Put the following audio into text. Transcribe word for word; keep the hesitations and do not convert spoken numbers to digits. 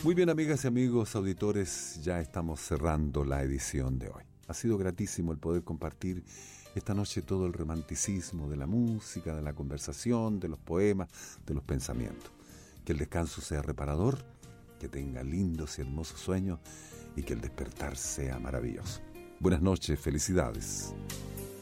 Muy bien, amigas y amigos auditores, ya estamos cerrando la edición de hoy. Ha sido gratísimo el poder compartir esta noche todo el romanticismo de la música, de la conversación, de los poemas, de los pensamientos. Que el descanso sea reparador, que tenga lindos y hermosos sueños y que el despertar sea maravilloso. Buenas noches, felicidades.